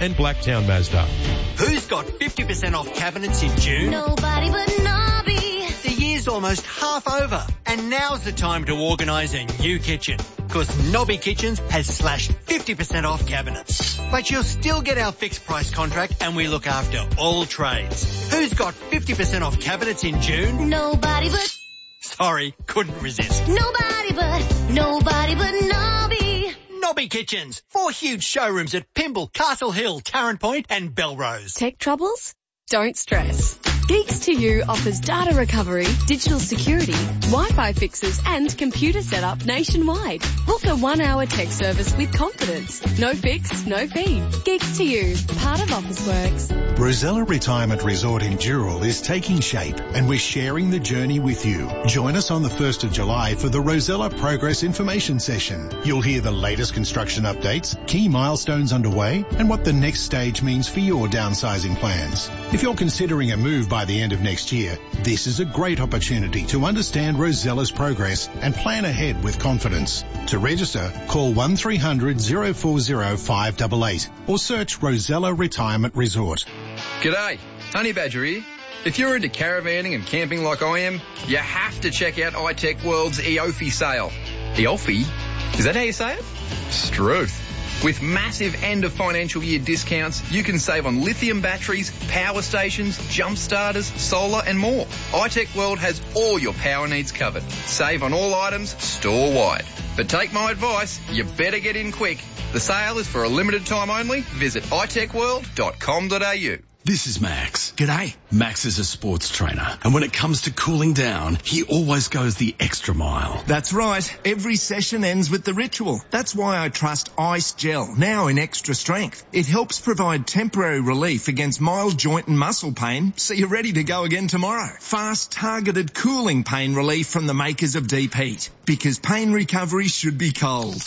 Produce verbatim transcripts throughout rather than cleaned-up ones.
and Blacktown Mazda. Who's got fifty percent off cabinets in June? Nobody but Nobby. The year's almost half over, and now's the time to organise a new kitchen. Because Nobby Kitchens has slashed fifty percent off cabinets. But you'll still get our fixed price contract and we look after all trades. Who's got fifty percent off cabinets in June? Nobody but... Sorry, couldn't resist. Nobody but... Nobody but Nobby. Nobby Kitchens. Four huge showrooms at Pymble, Castle Hill, Tarrant Point and Belrose. Tech troubles? Don't stress. Geeks to You offers data recovery, digital security, Wi-Fi fixes and computer setup nationwide. Book a one-hour tech service with confidence. No fix, no fee. Geeks to You, part of Officeworks. Rosella Retirement Resort in Dural is taking shape and we're sharing the journey with you. Join us on the first of July for the Rosella Progress Information Session. You'll hear the latest construction updates, key milestones underway and what the next stage means for your downsizing plans. If you're considering a move by the end of next year, this is a great opportunity to understand Rosella's progress and plan ahead with confidence. To register, call one three hundred oh four oh five eight eight or search Rosella Retirement Resort. G'day, Honey Badger here. If you're into caravanning and camping like I am, you have to check out iTech World's E O F I sale. E O F I? Is that how you say it? Struth. With massive end of financial year discounts, you can save on lithium batteries, power stations, jump starters, solar and more. iTech World has all your power needs covered. Save on all items store-wide. But take my advice, you better get in quick. The sale is for a limited time only. Visit i tech world dot com dot a u. This is Max. G'day. Max is a sports trainer, and when it comes to cooling down, he always goes the extra mile. That's right. Every session ends with the ritual. That's why I trust Ice Gel, now in extra strength. It helps provide temporary relief against mild joint and muscle pain, so you're ready to go again tomorrow. Fast, targeted cooling pain relief from the makers of Deep Heat. Because pain recovery should be cold.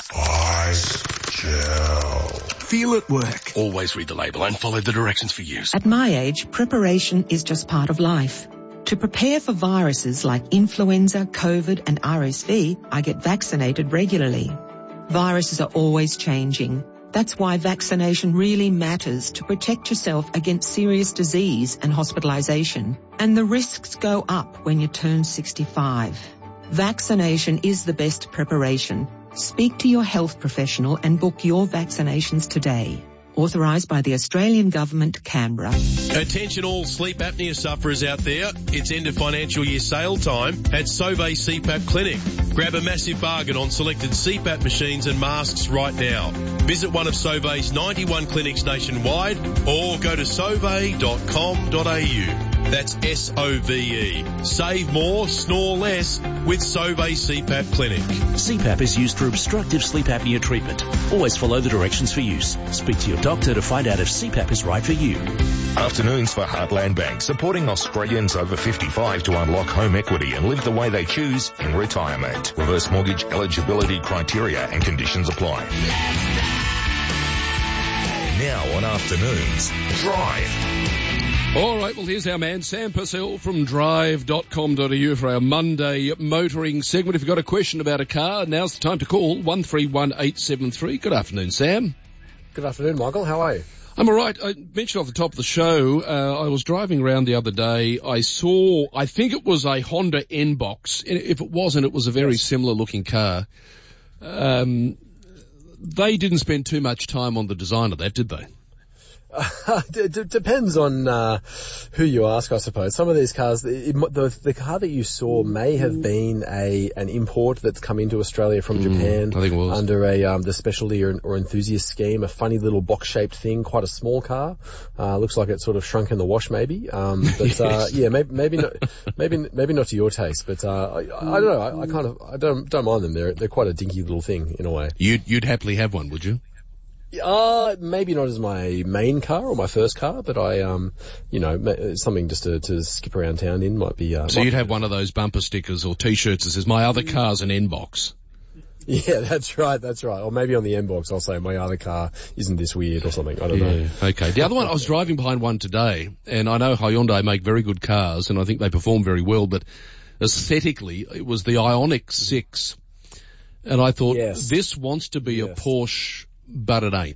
Ice Gel. Feel it work. Always read the label and follow the directions for use. At my age, preparation is just part of life. To prepare for viruses like influenza, COVID and R S V, I get vaccinated regularly. Viruses are always changing. That's why vaccination really matters to protect yourself against serious disease and hospitalization. And the risks go up when you turn sixty-five. Vaccination is the best preparation. Speak to your health professional and book your vaccinations today. Authorised by the Australian Government, Canberra. Attention all sleep apnea sufferers out there. It's end of financial year sale time at Sauvé C PAP Clinic. Grab a massive bargain on selected C PAP machines and masks right now. Visit one of Sauvé's ninety-one clinics nationwide or go to sauve dot com dot a u. That's S O V E. Save more, snore less with Sauvé C PAP Clinic. C PAP is used for obstructive sleep apnea treatment. Always follow the directions for use. Speak to your doctor to find out if C PAP is right for you. Afternoons for Heartland Bank, supporting Australians over fifty-five to unlock home equity and live the way they choose in retirement. Reverse mortgage eligibility criteria and conditions apply. Now on Afternoons, Drive. All right, well, here's our man, Sam Purcell from drive dot com dot a u for our Monday motoring segment. If you've got a question about a car, now's the time to call one three one eight seven three. Good afternoon, Sam. Good afternoon, Michael. How are you? I'm all right. I mentioned off the top of the show, uh, I was driving around the other day. I saw, I think it was a Honda N-Box. If it wasn't, it was a very yes. similar looking car. Um, they didn't spend too much time on the design of that, did they? Uh, it d- depends on uh, who you ask, I suppose. Some of these cars, the, the, the car that you saw may have been a an import that's come into Australia from mm, Japan I think it was. under a um, the specialty or, or enthusiast scheme. A funny little box-shaped thing, quite a small car. Uh, looks like it sort of shrunk in the wash, maybe. Um, but yes. uh, yeah, maybe maybe not maybe maybe not to your taste. But uh, I, I don't know. I, I kind of I don't don't mind them. They're they're quite a dinky little thing in a way. You'd you'd happily have one, would you? Uh, maybe not as my main car or my first car, but I, um, you know, something just to, to skip around town in might be, uh, So might you'd be have good. one of those bumper stickers or t-shirts that says, my other car's an N-Box. Yeah, that's right, that's right. Or maybe on the N-Box I'll say my other car isn't this weird or something. I don't yeah, know. Okay. The other one, I was driving behind one today, and I know Hyundai make very good cars, and I think they perform very well, but aesthetically, it was the Ioniq six. And I thought, yes. this wants to be yes. a Porsche, but it ain't.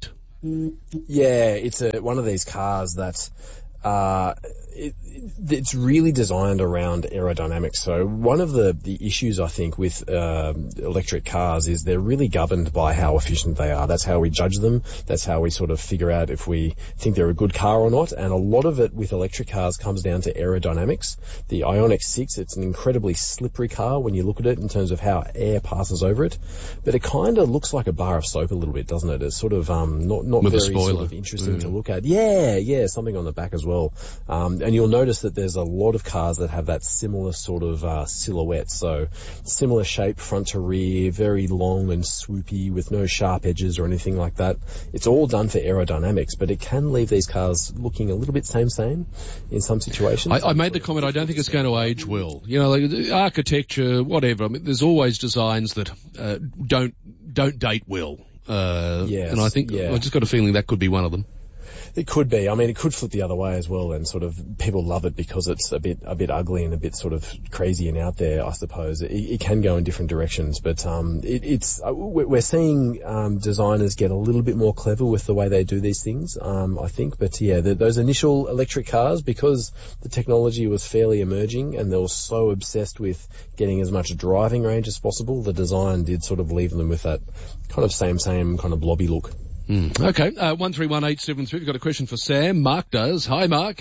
Yeah, it's a, one of these cars that uh, it, it's really designed around aerodynamics. So one of the, the issues, I think, with uh, electric cars is they're really governed by how efficient they are. That's how we judge them. That's how we sort of figure out if we think they're a good car or not. And a lot of it with electric cars comes down to aerodynamics. The Ioniq six, it's an incredibly slippery car when you look at it in terms of how air passes over it. But it kind of looks like a bar of soap a little bit, doesn't it? It's sort of um, not, not very sort of interesting mm. to look at. Yeah, yeah, something on the back as well. Um, and you'll notice that there's a lot of cars that have that similar sort of uh, silhouette. So similar shape, front to rear, very long and swoopy with no sharp edges or anything like that. It's all done for aerodynamics, but it can leave these cars looking a little bit same-same in some situations. I, I made the comment, I don't think it's going to age well. You know, like the architecture, whatever. I mean, there's always designs that uh, don't don't date well. Uh, yes, and I think yeah. I just got a feeling that could be one of them. It could be. I mean, it could flip the other way as well, and sort of people love it because it's a bit a bit ugly and a bit sort of crazy and out there, I suppose. It, it can go in different directions, but um, it, it's we're seeing um, designers get a little bit more clever with the way they do these things, um, I think. But yeah, the, those initial electric cars, because the technology was fairly emerging and they were so obsessed with getting as much driving range as possible, the design did sort of leave them with that kind of same same kind of blobby look. Mm. Okay, uh, one three one eight seven three. We've got a question for Sam. Mark does. Hi, Mark.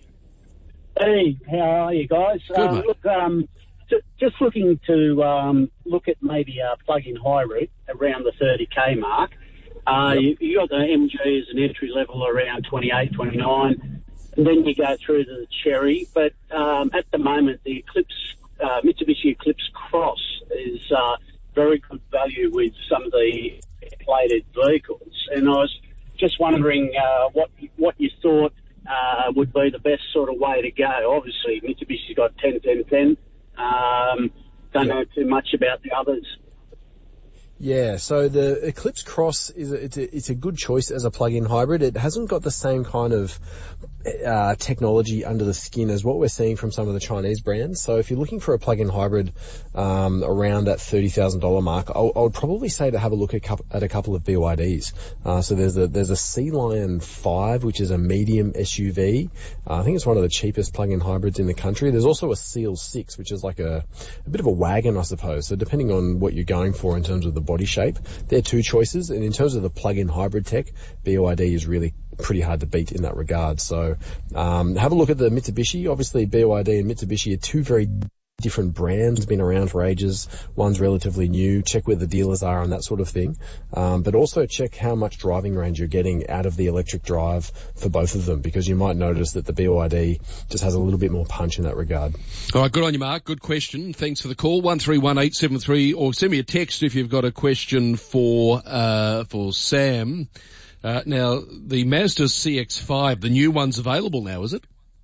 Hey, how are you guys? Good, uh, mate. Look, um, j- just looking to um, look at maybe a plug-in hybrid around the thirty K mark. Uh, yep. you, you got the M G as an entry level around twenty-eight, twenty-nine, and then you go through to the Cherry. But um, at the moment, the Eclipse, uh, Mitsubishi Eclipse Cross is uh, very good value with some of the plated vehicles, and I was just wondering uh, what what you thought uh, would be the best sort of way to go. Obviously, Mitsubishi's got ten, ten, ten. Um, don't yeah. know too much about the others. Yeah, so the Eclipse Cross is a, it's a, it's a good choice as a plug-in hybrid. It hasn't got the same kind of uh, technology under the skin as what we're seeing from some of the Chinese brands. So if you're looking for a plug-in hybrid um, around that thirty thousand dollars mark, I would probably say to have a look at, at a couple of B Y Ds. Uh, so there's a there's a Sea Lion five, which is a medium S U V. Uh, I think it's one of the cheapest plug-in hybrids in the country. There's also a Seal six, which is like a, a bit of a wagon, I suppose. So depending on what you're going for in terms of the body shape, they're two choices. And in terms of the plug-in hybrid tech, B Y D is really pretty hard to beat in that regard. So um, have a look at the Mitsubishi. Obviously, B Y D and Mitsubishi are two very different brands, been around for ages. One's relatively new. Check where the dealers are and that sort of thing. Um, but also check how much driving range you're getting out of the electric drive for both of them, because you might notice that the B Y D just has a little bit more punch in that regard. All right, good on you, Mark. Good question. Thanks for the call. one three one eight seven three, or send me a text if you've got a question for uh for Sam. Uh, now, the Mazda C X five, the new one's available now, is it?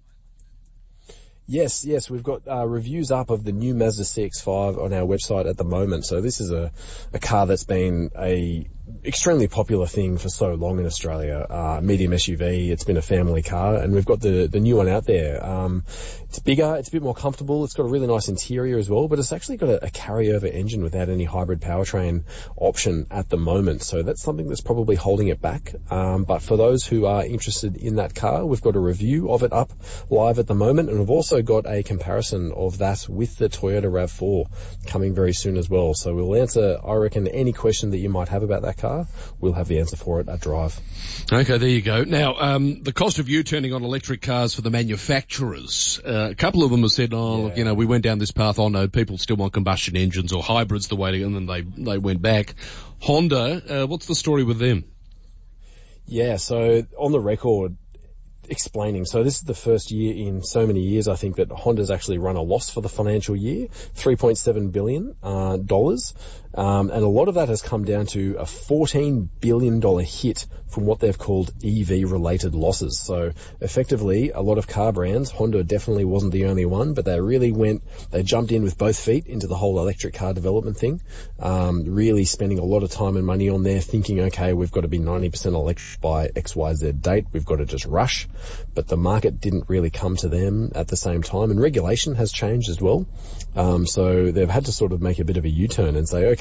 Yes, yes, we've got uh, reviews up of the new Mazda C X five on our website at the moment. So this is a, a car that's been a extremely popular thing for so long in Australia. Uh, medium S U V, it's been a family car, and we've got the, the new one out there. Um, it's bigger, it's a bit more comfortable, it's got a really nice interior as well, but it's actually got a, a carryover engine without any hybrid powertrain option at the moment. So that's something that's probably holding it back. Um, but for those who are interested in that car, we've got a review of it up live at the moment, and we've also got a comparison of that with the Toyota RAV four coming very soon as well. So we'll answer, I reckon, any question that you might have about that car. We'll have the answer for it at Drive. Okay, there you go. Now, um, the cost of U-turning on electric cars for the manufacturers, uh, a couple of them have said, oh, yeah. look, you know, we went down this path, oh no, people still want combustion engines or hybrids the way to, and then they, they went back. Honda, uh, what's the story with them? Yeah, so on the record, explaining. So this is the first year in so many years, I think, that Honda's actually run a loss for the financial year, three point seven billion dollars. Uh, um, and a lot of that has come down to a fourteen billion dollars hit from what they've called E V-related losses. So effectively, a lot of car brands, Honda definitely wasn't the only one, but they really went, they jumped in with both feet into the whole electric car development thing, um, really spending a lot of time and money on there, thinking, okay, we've got to be ninety percent electric by X Y Z date, we've got to just rush. But the market didn't really come to them at the same time, and regulation has changed as well. Um, so they've had to sort of make a bit of a U-turn and say, okay,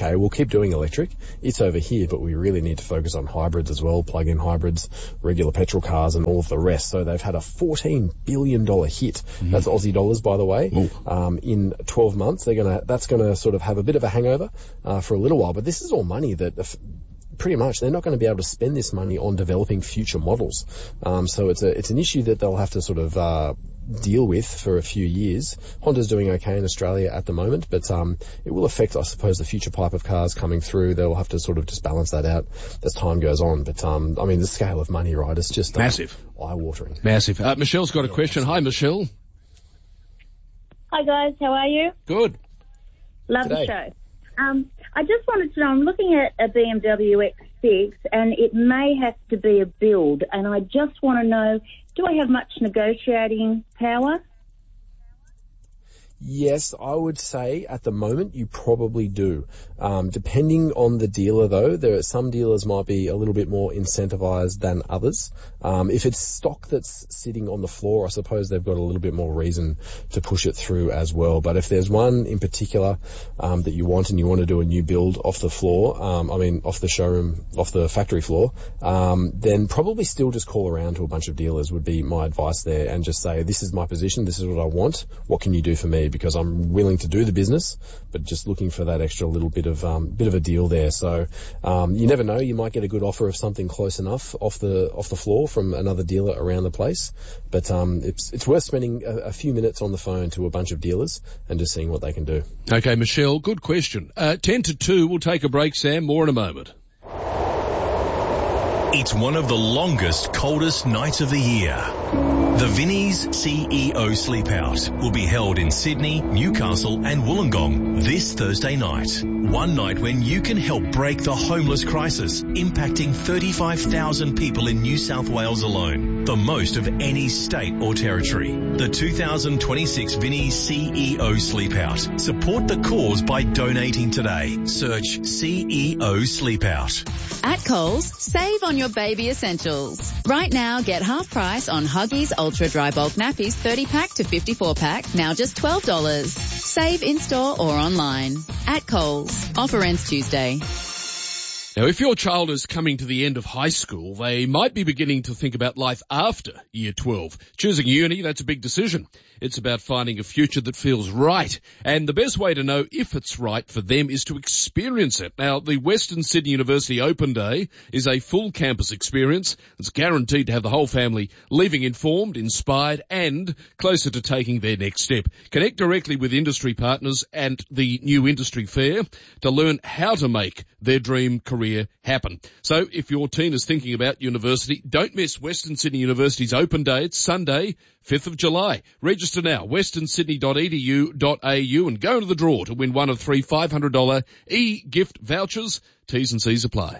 okay, we'll keep doing electric. It's over here, but we really need to focus on hybrids as well, plug-in hybrids, regular petrol cars, and all of the rest. So they've had a fourteen billion dollars hit. Mm-hmm. That's Aussie dollars, by the way. Um, in twelve months, they're gonna, that's gonna sort of have a bit of a hangover, uh, for a little while. But this is all money that, uh, pretty much they're not going to be able to spend this money on developing future models. Um, so it's a, it's an issue that they'll have to sort of, uh, deal with for a few years. Honda's doing okay in Australia at the moment, but um, it will affect, I suppose, the future pipe of cars coming through. They'll have to sort of just balance that out as time goes on. But um, I mean, the scale of money, right, it's just uh, massive, eye-watering. Massive. Uh, Michelle's got a question. Hi, Michelle. Hi guys, how are you? Good. Love Today. the show. Um, I just wanted to know, I'm looking at a B M W X six and it may have to be a build, and I just want to know, do I have much negotiating power? Yes, I would say at the moment you probably do. Um, depending on the dealer though, there are some dealers might be a little bit more incentivized than others. Um, if it's stock that's sitting on the floor, I suppose they've got a little bit more reason to push it through as well. But if there's one in particular, um, that you want and you want to do a new build off the floor, um, I mean off the showroom, off the factory floor, um, then probably still just call around to a bunch of dealers would be my advice there, and just say, this is my position, this is what I want, what can you do for me? Because I'm willing to do the business, but just looking for that extra little bit of um, bit of a deal there. So um, you never know, you might get a good offer of something close enough off the off the floor from another dealer around the place. But um, it's it's worth spending a, a few minutes on the phone to a bunch of dealers and just seeing what they can do. Okay, Michelle, good question. Uh, ten to two, we'll take a break, Sam. More in a moment. It's one of the longest, coldest nights of the year. The Vinnie's C E O Sleepout will be held in Sydney, Newcastle and Wollongong this Thursday night. One night when you can help break the homeless crisis impacting thirty-five thousand people in New South Wales alone, the most of any state or territory. The two thousand twenty-six Vinnie's C E O Sleepout. Support the cause by donating today. Search C E O Sleepout. At Coles, save on your baby essentials. Right now, get half price on Huggies Ultra Dry Bulk Nappies thirty pack to fifty-four pack, now just twelve dollars. Save in-store or online. At Coles. Offer ends Tuesday. Now, if your child is coming to the end of high school, they might be beginning to think about life after year twelve. Choosing uni, that's a big decision. It's about finding a future that feels right. And the best way to know if it's right for them is to experience it. Now, the Western Sydney University Open Day is a full campus experience. It's guaranteed to have the whole family leaving informed, inspired and closer to taking their next step. Connect directly with industry partners and the New Industry Fair to learn how to make their dream career happen. So if your teen is thinking about university, don't miss Western Sydney University's Open Day. It's Sunday, fifth of July. Register now, western sydney dot e d u dot a u, and go into the draw to win one of three five hundred dollars e-gift vouchers. T's and C's apply.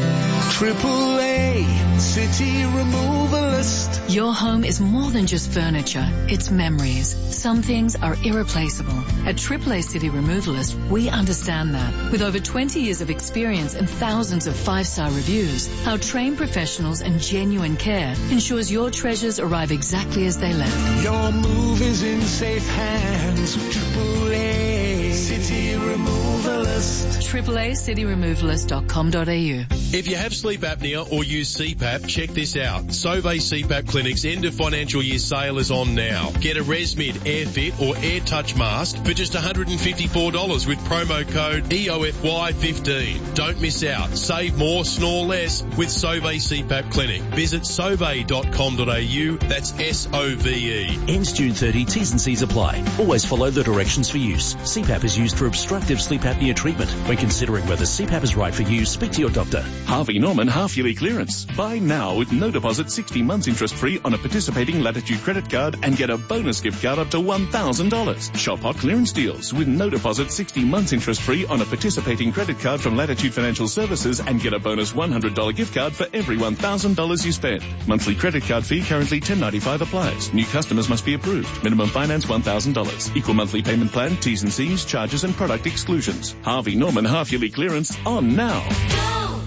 Triple A City Removalist. Your home is more than just furniture, it's memories. Some things are irreplaceable. At Triple A City Removalist, we understand that. With over twenty years of experience and thousands of five-star reviews, our trained professionals and genuine care ensures your treasures arrive exactly as they left. Your move is in safe hands. Triple A City Removalist. Triple A City Removalist dot com dot a u. If you have sleep apnea or use C PAP, check this out. Sauvé C PAP Clinic's end of financial year sale is on now. Get a ResMed AirFit or AirTouch mask for just one hundred fifty-four dollars with promo code E O F Y fifteen. Don't miss out. Save more, snore less with Sauvé C PAP Clinic. Visit sauve dot com dot a u. That's S O V E. Ends June thirtieth. T's and C's apply. Always follow the directions for use. C PAP is used for obstructive sleep apnea treatment. When considering whether C PAP is right for you, speak to your doctor. Harvey Norman half-yearly clearance. Buy now with no deposit, sixty months interest-free on a participating Latitude credit card and get a bonus gift card up to one thousand dollars. Shop hot clearance deals with no deposit, sixty months interest-free on a participating credit card from Latitude Financial Services and get a bonus one hundred dollars gift card for every one thousand dollars you spend. Monthly credit card fee currently ten ninety-five applies. New customers must be approved. Minimum finance one thousand dollars. Equal monthly payment plan, T's and C's, charges and product exclusions. Harvey Norman half-yearly clearance on now.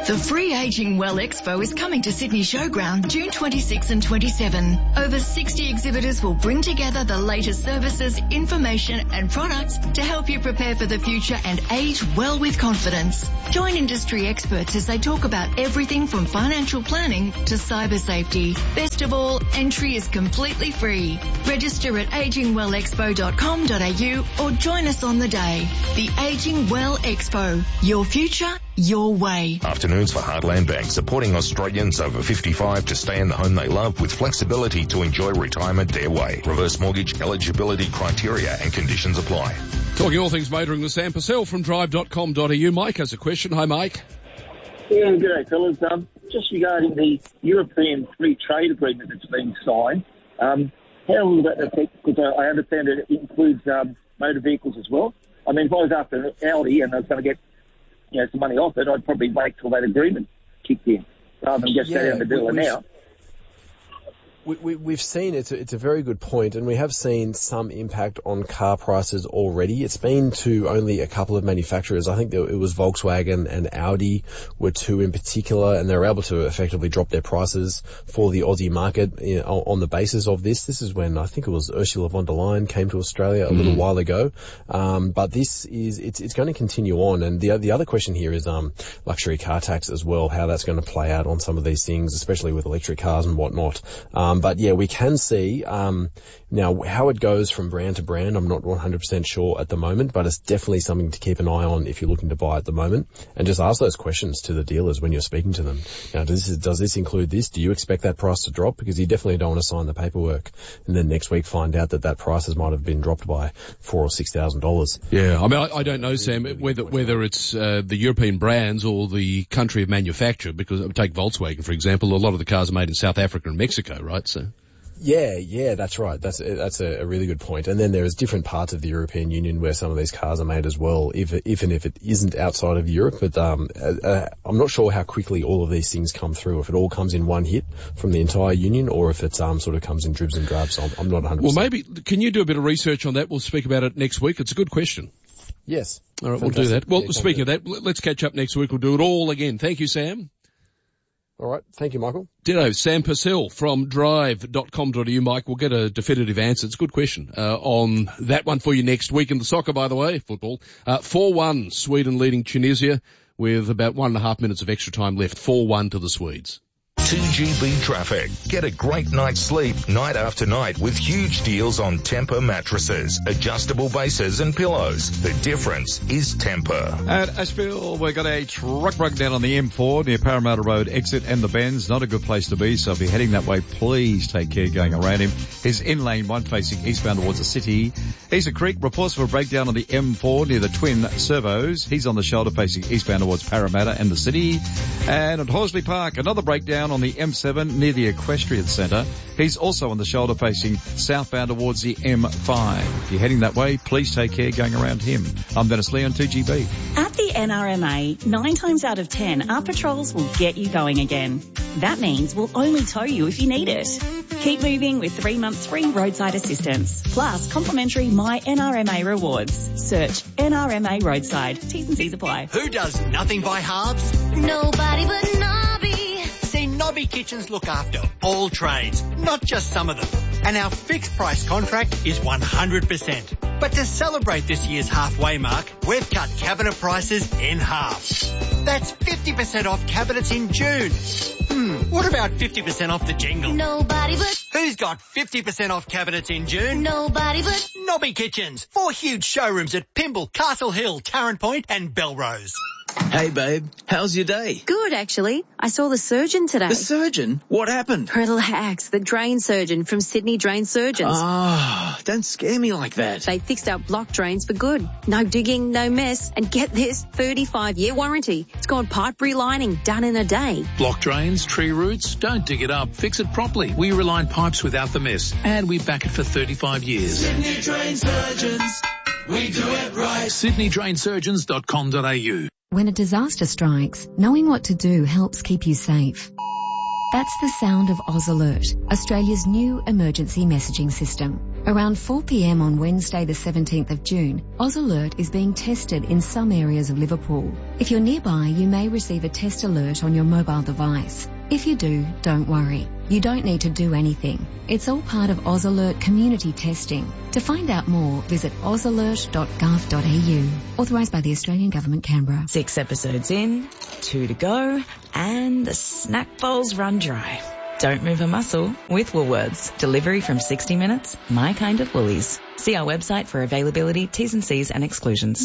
The Free Aging Well Expo is coming to Sydney Showground June twenty-sixth and twenty-seventh. Over sixty exhibitors will bring together the latest services, information and products to help you prepare for the future and age well with confidence. Join industry experts as they talk about everything from financial planning to cyber safety. Best of all, entry is completely free. Register at aging well expo dot com dot a u or join us on the day. The Aging Well Expo. Your future, your way. Afternoons for Heartland Bank, supporting Australians over fifty-five to stay in the home they love with flexibility to enjoy retirement their way. Reverse mortgage eligibility criteria and conditions apply. Talking all things motoring with Sam Purcell from drive dot com dot a u. Mike has a question. Hi, Mike. Yeah, good day, fellas. Um, just regarding the European Free Trade Agreement that's been signed, um, how will that affect, because I, I understand that it includes um, motor vehicles as well. I mean, if I was after Audi and I was going to get, you know, some money off it, I'd probably wait till that agreement kicked in rather than just yeah, go down the dealer now. We, we, we've seen, it's a, it's a very good point, and we have seen some impact on car prices already. It's been to only a couple of manufacturers. I think it was Volkswagen and Audi were two in particular, and they were able to effectively drop their prices for the Aussie market, you know, on the basis of this. This is when I think it was Ursula von der Leyen came to Australia a little mm. while ago. Um, but this is, it's, it's going to continue on. And the, the other question here is, um, luxury car tax as well, how that's going to play out on some of these things, especially with electric cars and whatnot. Um, Um, but yeah, we can see, um, now how it goes from brand to brand. I'm not one hundred percent sure at the moment, but it's definitely something to keep an eye on if you're looking to buy at the moment, and just ask those questions to the dealers when you're speaking to them. Now, does this, does this include this? Do you expect that price to drop? Because you definitely don't want to sign the paperwork and then next week find out that that prices might have been dropped by four or six thousand dollars. Yeah, I mean, I, I don't know, Sam, whether, whether it's, uh, the European brands or the country of manufacture, because take Volkswagen, for example, a lot of the cars are made in South Africa and Mexico, right? So. Yeah, yeah, that's right. That's that's a, a really good point. And then there's different parts of the European Union where some of these cars are made as well, if even if it isn't outside of Europe. But um, uh, I'm not sure how quickly all of these things come through. If it all comes in one hit from the entire union, or if it's um sort of comes in dribs and drabs. I'm, I'm not one hundred percent. Well, maybe can you do a bit of research on that? We'll speak about it next week. It's a good question. Yes. All right, Fantastic. We'll do that. Well, yeah, speaking of that, let's catch up next week. We'll do it all again. Thank you, Sam. All right. Thank you, Michael. Ditto. Sam Purcell from drive dot com dot a u. Mike, we'll get a definitive answer. It's a good question uh, on that one for you next week. In the soccer, by the way, football. Uh, four one, Sweden leading Tunisia with about one and a half minutes of extra time left. four one to the Swedes. two G B traffic. Get a great night's sleep night after night with huge deals on Tempur mattresses, adjustable bases and pillows. The difference is Tempur. At Asheville, we've got a truck broke down on the M four near Parramatta Road exit and the bends. Not a good place to be, so if you're heading that way, please take care going around him. He's in lane one facing eastbound towards the city. Easter Creek reports of a breakdown on the M four near the twin servos. He's on the shoulder facing eastbound towards Parramatta and the city. And at Horsley Park, another breakdown on the M seven near the Equestrian Centre. He's also on the shoulder facing southbound towards the M five. If you're heading that way, please take care going around him. I'm Dennis Lee on two G B. At the N R M A, nine times out of ten, our patrols will get you going again. That means we'll only tow you if you need it. Keep moving with three months free roadside assistance, plus complimentary My N R M A rewards. Search N R M A Roadside. T's and C's apply. Who does nothing by halves? Nobody but Nobby. See, Nobby Kitchens look after all trades, not just some of them. And our fixed price contract is one hundred percent. But to celebrate this year's halfway mark, we've cut cabinet prices in half. That's fifty percent off cabinets in June. Hmm, what about fifty percent off the jingle? Nobody but... Who's got fifty percent off cabinets in June? Nobody but... Nobby Kitchens. Four huge showrooms at Pymble, Castle Hill, Tarrant Point and Belrose. Hey, babe. How's your day? Good, actually. I saw the surgeon today. The surgeon? What happened? Relax. The drain surgeon from Sydney Drain Surgeons. Ah, oh, don't scare me like that. They fixed our block drains for good. No digging, no mess. And get this, thirty-five year warranty. It's got pipe relining done in a day. Block drains, tree roots? Don't dig it up. Fix it properly. We reline pipes without the mess. And we back it for thirty-five years. Sydney Drain Surgeons. We do it right. Sydney Drain Surgeons dot com dot a u. When a disaster strikes, knowing what to do helps keep you safe. That's the sound of Oz Alert, Australia's new emergency messaging system. Around four p.m. on Wednesday the seventeenth of June, Oz Alert is being tested in some areas of Liverpool. If you're nearby, you may receive a test alert on your mobile device. If you do, don't worry. You don't need to do anything. It's all part of Oz Alert community testing. To find out more, visit oz alert dot gov dot a u. Authorised by the Australian Government, Canberra. Six episodes in, two to go, and the snack bowl's run dry. Don't move a muscle with Woolworths. Delivery from sixty minutes, my kind of Woolies. See our website for availability, T's and C's and exclusions.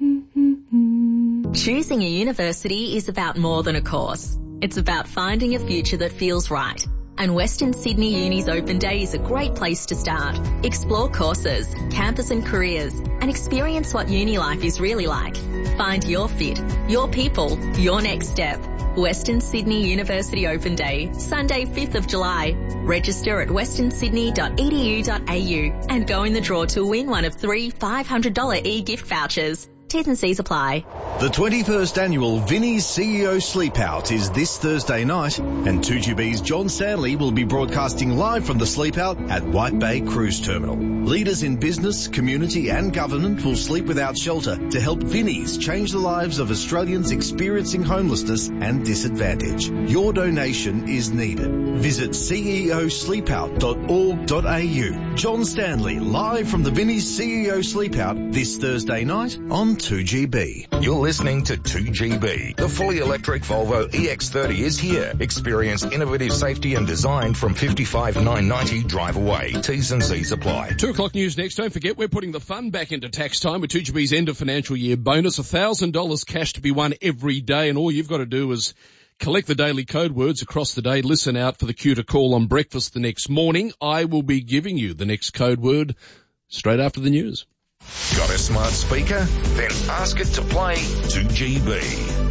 Choosing a university is about more than a course. It's about finding a future that feels right. And Western Sydney Uni's Open Day is a great place to start. Explore courses, campus and careers, and experience what uni life is really like. Find your fit, your people, your next step. Western Sydney University Open Day, Sunday fifth of July. Register at western sydney dot e d u dot a u and go in the draw to win one of three five hundred dollars e-gift vouchers. T's and C's apply. The twenty-first annual Vinnie's C E O Sleep Out is this Thursday night, and two G B's John Stanley will be broadcasting live from the Sleep Out at White Bay Cruise Terminal. Leaders in business, community and government will sleep without shelter to help Vinnie's change the lives of Australians experiencing homelessness and disadvantage. Your donation is needed. Visit c e o sleep out dot org dot a u. John Stanley live from the Vinnie's C E O Sleep Out this Thursday night on two G B. You're listening to two G B. The fully electric Volvo E X thirty is here. Experience innovative safety and design from fifty-five thousand nine hundred ninety dollars drive away. T's and C's apply. Two o'clock news next. Don't forget, we're putting the fun back into tax time with two G B's end of financial year bonus. one thousand dollars cash to be won every day, and all you've got to do is collect the daily code words across the day. Listen out for the cue to call on breakfast the next morning. I will be giving you the next code word straight after the news. Got a smart speaker? Then ask it to play two G B.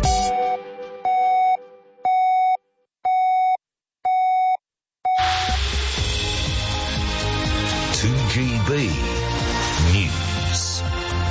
two G B News.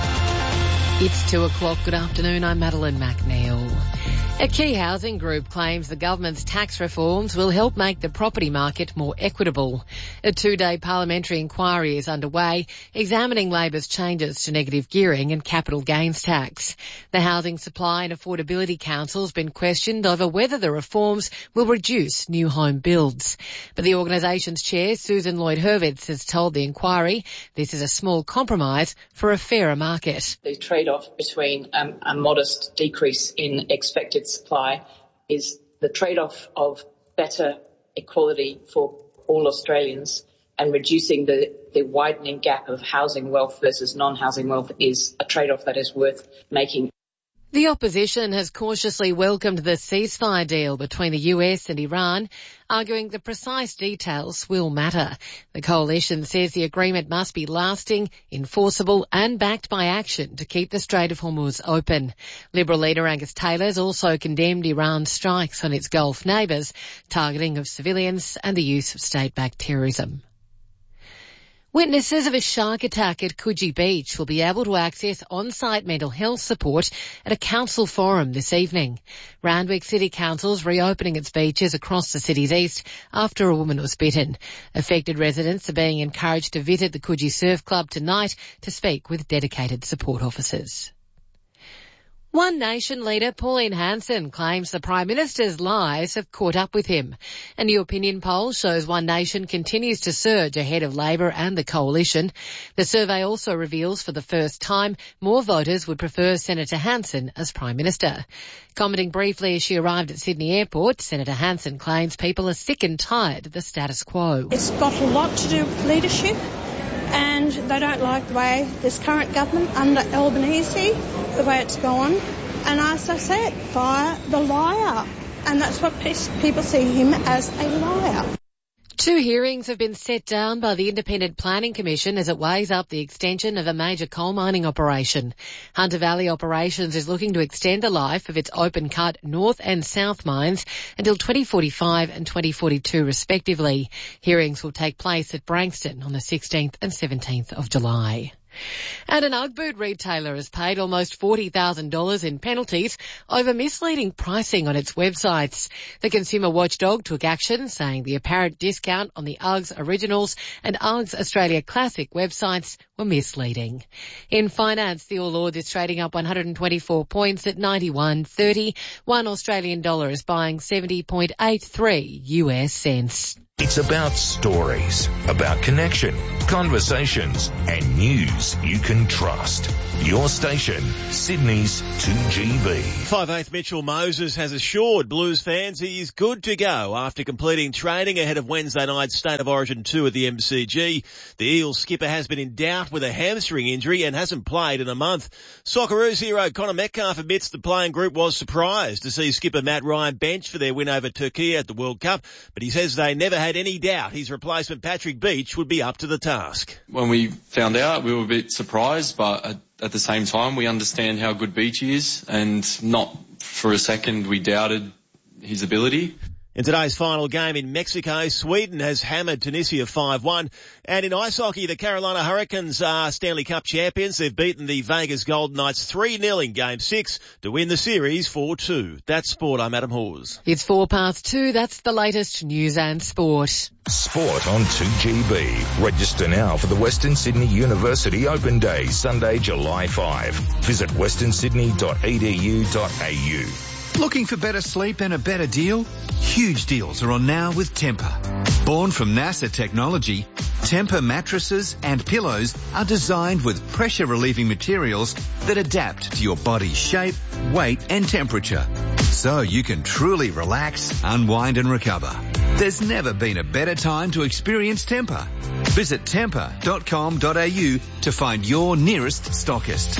It's two o'clock. Good afternoon. I'm Madeline McNeil. A key housing group claims the government's tax reforms will help make the property market more equitable. A two-day parliamentary inquiry is underway, examining Labor's changes to negative gearing and capital gains tax. The Housing Supply and Affordability Council has been questioned over whether the reforms will reduce new home builds. But the organisation's chair, Susan Lloyd-Hurwitz, has told the inquiry this is a small compromise for a fairer market. The trade-off between um, a modest decrease in expected supply is the trade-off of better equality for all Australians, and reducing the, the widening gap of housing wealth versus non-housing wealth is a trade-off that is worth making. The opposition has cautiously welcomed the ceasefire deal between the U S and Iran, arguing the precise details will matter. The coalition says the agreement must be lasting, enforceable and backed by action to keep the Strait of Hormuz open. Liberal leader Angus Taylor has also condemned Iran's strikes on its Gulf neighbours, targeting of civilians and the use of state-backed terrorism. Witnesses of a shark attack at Coogee Beach will be able to access on-site mental health support at a council forum this evening. Randwick City Council's reopening its beaches across the city's east after a woman was bitten. Affected residents are being encouraged to visit the Coogee Surf Club tonight to speak with dedicated support officers. One Nation leader Pauline Hanson claims the Prime Minister's lies have caught up with him. A new opinion poll shows One Nation continues to surge ahead of Labor and the Coalition. The survey also reveals for the first time more voters would prefer Senator Hanson as Prime Minister. Commenting briefly as she arrived at Sydney Airport, Senator Hanson claims people are sick and tired of the status quo. It's got a lot to do with leadership, and they don't like the way this current government under Albanese, the way it's gone. And as I said, fire the liar. And that's what people see him as, a liar. Two hearings have been set down by the Independent Planning Commission as it weighs up the extension of a major coal mining operation. Hunter Valley Operations is looking to extend the life of its open cut north and south mines until twenty forty-five and twenty forty-two respectively. Hearings will take place at Branxton on the sixteenth and seventeenth of July. And an Ugg boot retailer has paid almost forty thousand dollars in penalties over misleading pricing on its websites. The consumer watchdog took action, saying the apparent discount on the Uggs Originals and Uggs Australia Classic websites were misleading. In finance, the All Ords is trading up one hundred twenty-four points at ninety-one thirty. One Australian dollar is buying seventy point eight three U S cents. It's about stories, about connection, conversations, and news you can trust. Your station, Sydney's two G B. five eighth Mitchell Moses has assured Blues fans he is good to go after completing training ahead of Wednesday night's State of Origin two at the M C G. The Eels skipper has been in doubt with a hamstring injury and hasn't played in a month. Socceroos hero Connor Metcalf admits the playing group was surprised to see skipper Matt Ryan benched for their win over Turkey at the World Cup, but he says they never had any doubt his replacement Patrick Beach would be up to the task. When we found out, we were a bit surprised, but at, at the same time, we understand how good Beach is, and not for a second we doubted his ability. In today's final game in Mexico, Sweden has hammered Tunisia five one. And in ice hockey, the Carolina Hurricanes are Stanley Cup champions. They've beaten the Vegas Golden Knights three nil in Game six to win the series four two. That's sport. I'm Adam Hawes. It's four past two. That's the latest news and sport. Sport on two G B. Register now for the Western Sydney University Open Day, Sunday, July fifth. Visit western sydney dot e d u dot a u. Looking for better sleep and a better deal? Huge deals are on now with Tempur. Born from NASA technology, Tempur mattresses and pillows are designed with pressure-relieving materials that adapt to your body's shape, weight and temperature, so you can truly relax, unwind and recover. There's never been a better time to experience Tempur. Visit tempur dot com dot a u to find your nearest stockist.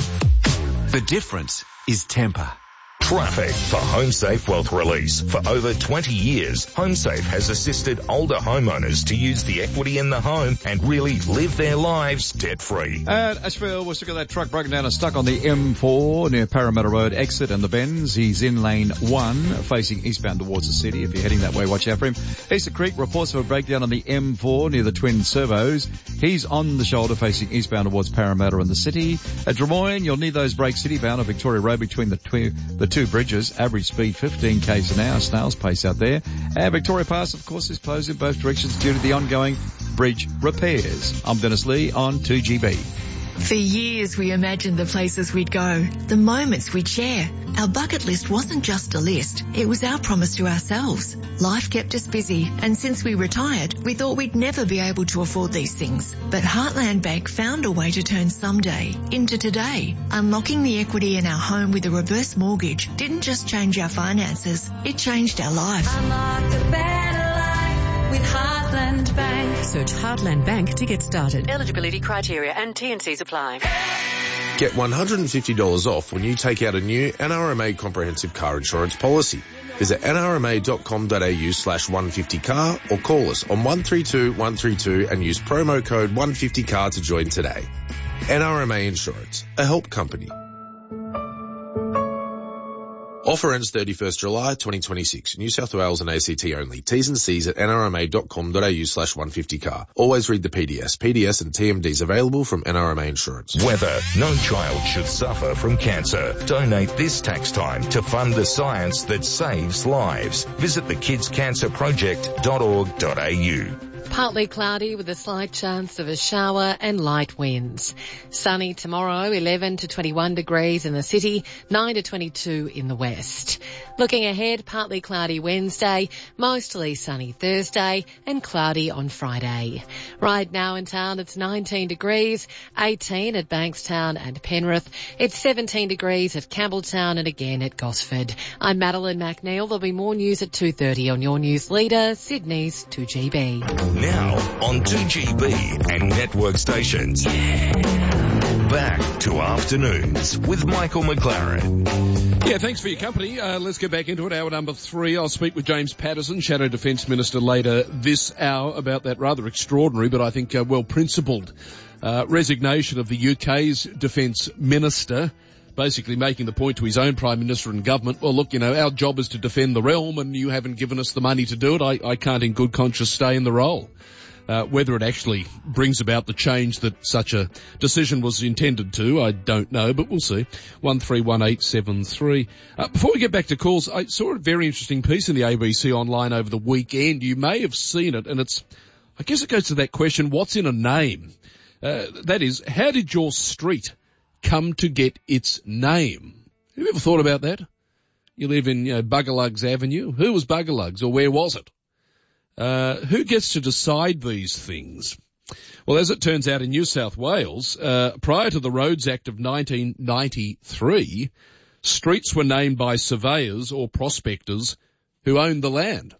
The difference is Tempur. Traffic for HomeSafe Wealth Release. For over twenty years, HomeSafe has assisted older homeowners to use the equity in the home and really live their lives debt-free. At Ashfield, we're sick of that truck broken down and stuck on the M four near Parramatta Road exit and the bends. He's in lane one, facing eastbound towards the city. If you're heading that way, watch out for him. Easter Creek reports of a breakdown on the M four near the Twin Servos. He's on the shoulder facing eastbound towards Parramatta and the city. At Drummoyne, you'll need those brakes citybound on Victoria Road between the, twi- the two bridges. Average speed fifteen k's an hour, snail's pace out there. And Victoria Pass, of course, is closed in both directions due to the ongoing bridge repairs. I'm Dennis Lee on two G B. For years we imagined the places we'd go, the moments we'd share. Our bucket list wasn't just a list, it was our promise to ourselves. Life kept us busy, and since we retired, we thought we'd never be able to afford these things. But Heartland Bank found a way to turn someday into today. Unlocking the equity in our home with a reverse mortgage didn't just change our finances, it changed our life. Unlock a better life with Heartland Bank. Search Heartland Bank to get started. Eligibility criteria and T and Cs apply. Get one hundred fifty dollars off when you take out a new N R M A comprehensive car insurance policy. Visit n r m a dot com dot a u slash one fifty car or call us on one three two one three two and use promo code one fifty car to join today. N R M A Insurance, a help company. Offer ends thirty-first July twenty twenty-six. New South Wales and A C T only. T's and C's at n r m a dot com dot a u slash one fifty car. Always read the P D S. P D S and T M Ds available from N R M A Insurance. Weather. No child should suffer from cancer. Donate this tax time to fund the science that saves lives. Visit the kids cancer project dot org dot a u. Partly cloudy with a slight chance of a shower and light winds. Sunny tomorrow, eleven to twenty-one degrees in the city, nine to twenty-two in the west. Looking ahead, partly cloudy Wednesday, mostly sunny Thursday and cloudy on Friday. Right now in town it's nineteen degrees, eighteen at Bankstown and Penrith. It's seventeen degrees at Campbelltown and again at Gosford. I'm Madeline McNeil. There'll be more news at two thirty on your news leader, Sydney's two G B. Now on two G B and network stations. Back to afternoons with Michael McLaren. Yeah, thanks for your company. Uh, let's get back into it. Hour number three. I'll speak with James Patterson, Shadow Defence Minister, later this hour about that rather extraordinary but I think uh, well-principled uh, resignation of the U K's Defence Minister, basically making the point to his own Prime Minister and government, well, look, you know, our job is to defend the realm and you haven't given us the money to do it. I, I can't in good conscience stay in the role. Uh, whether it actually brings about the change that such a decision was intended to, I don't know, but we'll see. one three one eight seven three. Uh, before we get back to calls, I saw a very interesting piece in the A B C online over the weekend. You may have seen it, and it's, I guess it goes to that question, what's in a name? Uh, that is, how did your street come to get its name? Have you ever thought about that? You live in, you know, Buggerlugs Avenue. Who was Buggerlugs, or where was it? Uh, who gets to decide these things? Well, as it turns out in New South Wales, uh, prior to the Roads Act of nineteen ninety-three, streets were named by surveyors or prospectors who owned the land.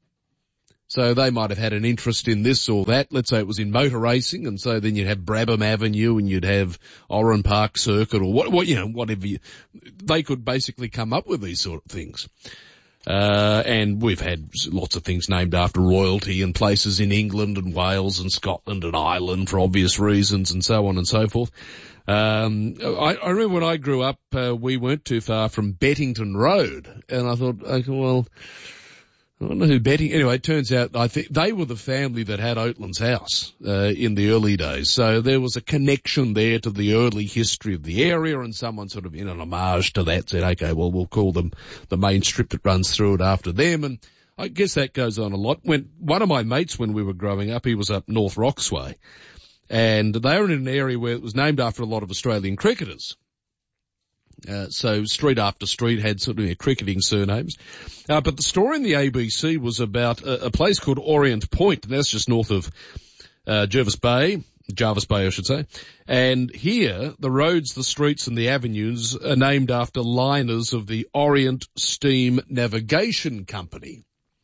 So they might have had an interest in this or that. Let's say it was in motor racing, and so then you'd have Brabham Avenue and you'd have Oran Park Circuit or what, what, you know, whatever you, they could basically come up with these sort of things. Uh, and we've had lots of things named after royalty and places in England and Wales and Scotland and Ireland for obvious reasons and so on and so forth. Um, I, I remember when I grew up, uh, we weren't too far from Bettington Road, and I thought, okay, well, I don't know who Betting, anyway, it turns out I think they were the family that had Oatlands House, uh, in the early days. So there was a connection there to the early history of the area, and someone sort of in an homage to that said, okay, well, we'll call them the main strip that runs through it after them. And I guess that goes on a lot. When one of my mates, when we were growing up, he was up North Roxway, and they were in an area where it was named after a lot of Australian cricketers. Uh, so street after street had sort of, you know, cricketing surnames. Uh, but the story in the A B C was about a, a place called Orient Point, and that's just north of, uh, Jervis Bay, Jarvis Bay, I should say. And here, the roads, the streets and the avenues are named after liners of the Orient Steam Navigation Company.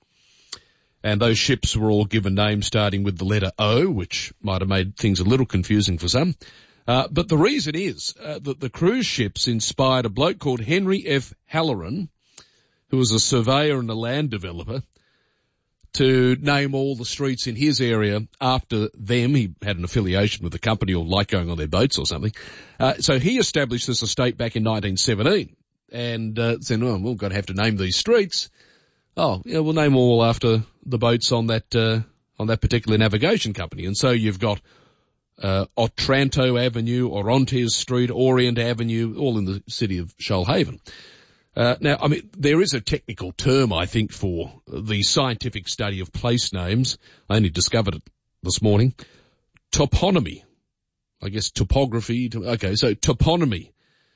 And those ships were all given names starting with the letter O, which might have made things a little confusing for some. Uh, but the reason is uh, that the cruise ships inspired a bloke called Henry F. Halloran, who was a surveyor and a land developer, to name all the streets in his area after them. He had an affiliation with the company or liked going on their boats or something. Uh, so he established this estate back in nineteen seventeen and uh, said, oh, we've got to have to name these streets. Oh, yeah, we'll name all after the boats on that uh, on that particular navigation company. And so you've got Uh, Otranto Avenue, Orontes Street, Orient Avenue, all in the city of Shoalhaven. Uh, now, I mean, there is a technical term, I think, for the scientific study of place names. I only discovered it this morning. Toponymy. I guess topography. Okay, so toponymy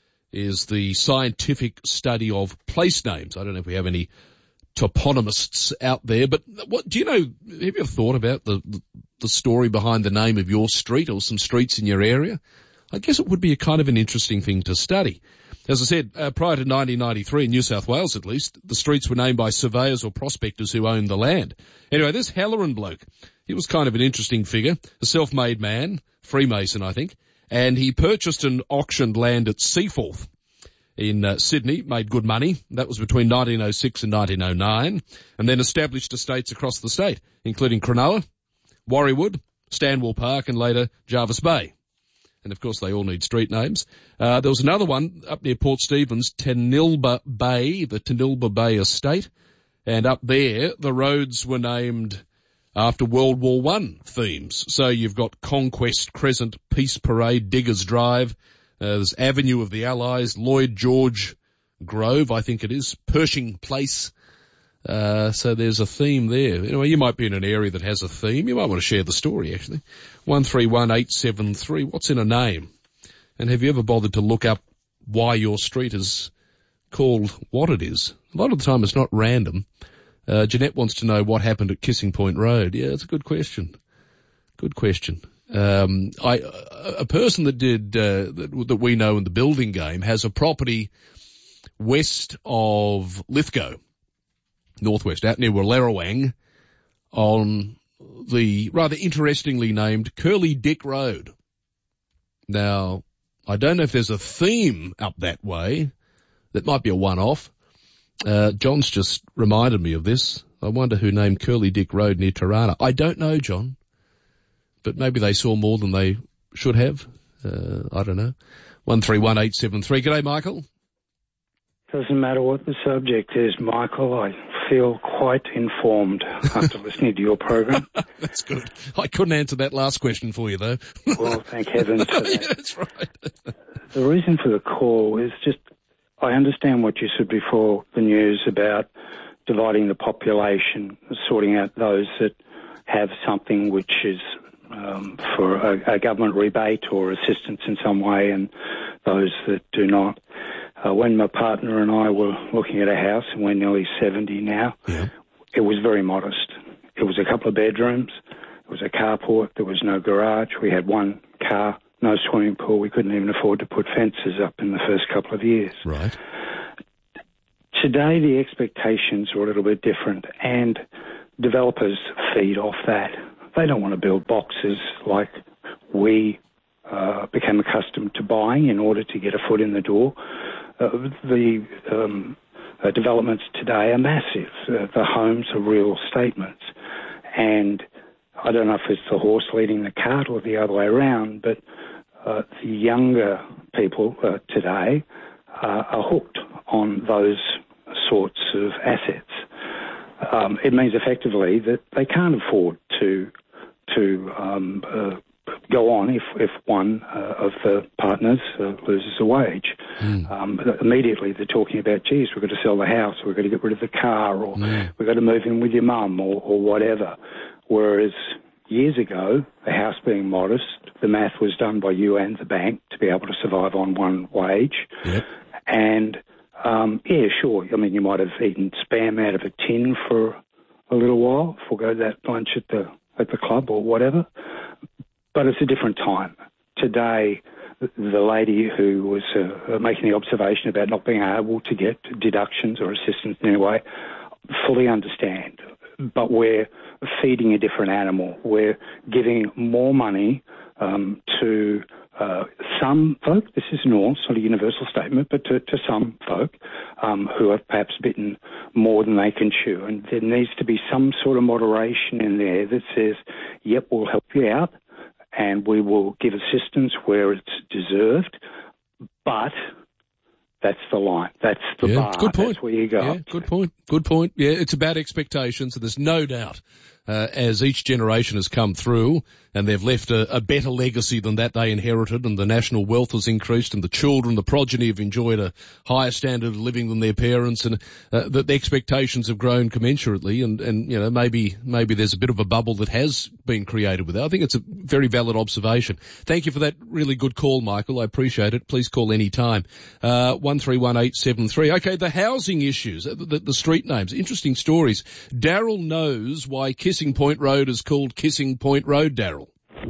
is the scientific study of place names. I don't know if we have any toponymists out there, but what do you know, have you ever thought about the, the, the story behind the name of your street or some streets in your area? I guess it would be a kind of an interesting thing to study. As I said, uh, prior to nineteen ninety-three, in New South Wales at least, the streets were named by surveyors or prospectors who owned the land. Anyway, this Halloran bloke, he was kind of an interesting figure, a self-made man, Freemason I think, and he purchased and auctioned land at Seaforth in uh, Sydney, made good money. That was between nineteen oh six and nineteen oh nine, and then established estates across the state, including Cronulla, Warriewood, Stanwell Park, and later Jarvis Bay. And of course they all need street names. Uh, there was another one up near Port Stephens, Tanilba Bay, the Tanilba Bay Estate, and up there the roads were named after World War One themes. So you've got Conquest Crescent, Peace Parade, Diggers Drive, Uh, there's Avenue of the Allies, Lloyd George Grove, I think it is, Pershing Place. Uh, so there's a theme there. Anyway, you might be in an area that has a theme. You might want to share the story, actually. one three one eight seven three. What's in a name? And have you ever bothered to look up why your street is called what it is? A lot of the time it's not random. Uh, Jeanette wants to know what happened at Kissing Point Road. Yeah, it's a good question. Good question. Um, I, a person that did, uh, that, that we know in the building game has a property west of Lithgow, northwest, out near Wallerawang, on the rather interestingly named Curly Dick Road. Now, I don't know if there's a theme up that way. That might be a one-off. Uh, John's just reminded me of this. I wonder who named Curly Dick Road near Tirana. I don't know, John. But maybe they saw more than they should have. Uh, I don't know. one three one eight seven three. G'day, Michael. Doesn't matter what the subject is, Michael. I feel quite informed after listening to your program. That's good. I couldn't answer that last question for you, though. Well, thank heavens for that. Yeah, that's right. The reason for the call is just I understand what you said before the news about dividing the population, sorting out those that have something which is um, for a, a government rebate or assistance in some way and those that do not. Uh, when my partner and I were looking at a house, and we're nearly seventy now, yeah. It was very modest. It was a couple of bedrooms. It was a carport. There was no garage. We had one car, no swimming pool. We couldn't even afford to put fences up in the first couple of years. Right. Today, the expectations are a little bit different, and developers feed off that. They don't want to build boxes like we uh, became accustomed to buying in order to get a foot in the door. Uh, the um, uh, developments today are massive. Uh, the homes are real statements. And I don't know if it's the horse leading the cart or the other way around, but uh, the younger people uh, today uh, are hooked on those sorts of assets. Um, it means effectively that they can't afford to to um, uh, go on if, if one uh, of the partners uh, loses a wage. Mm. Um, immediately they're talking about, geez, we've got to sell the house, we've got to get rid of the car, or mm. we've got to move in with your mum, or, or whatever. Whereas years ago, the house being modest, the math was done by you and the bank to be able to survive on one wage. Yep. And, um, yeah, sure, I mean, you might have eaten Spam out of a tin for a little while, forgo that lunch at the at the club or whatever. But it's a different time. Today, the lady who was uh, making the observation about not being able to get deductions or assistance in any way, fully understand. But we're feeding a different animal. We're giving more money um, to uh, some folk. This is normal, it's not a universal statement, but to, to some folk um, who have perhaps bitten more than they can chew. And there needs to be some sort of moderation in there that says, yep, we'll help you out and we will give assistance where it's deserved, but that's the line. That's the yeah, bar. Good point. That's where you go. Yeah, good point. Good point. Yeah, it's about expectations, and there's no doubt uh, as each generation has come through and they've left a, a better legacy than that they inherited, and the national wealth has increased, and the children, the progeny, have enjoyed a higher standard of living than their parents, and uh, the, the expectations have grown commensurately, and, and you know maybe maybe there's a bit of a bubble that has been created with that. I think it's a very valid observation. Thank you for that really good call, Michael. I appreciate it. Please call any time. Uh, one three one eight seven three. Okay, the housing issues, the, the, the street names, interesting stories. Daryl knows why Kissing Point Road is called Kissing Point Road, Daryl.